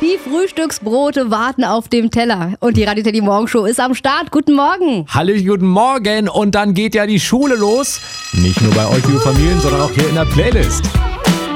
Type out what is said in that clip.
Die Frühstücksbrote warten auf dem Teller. Und die Radio Teddy Morgenshow ist am Start. Guten Morgen. Hallo, guten Morgen. Und dann geht ja die Schule los. Nicht nur bei euch, liebe Familien, sondern auch hier in der Playlist.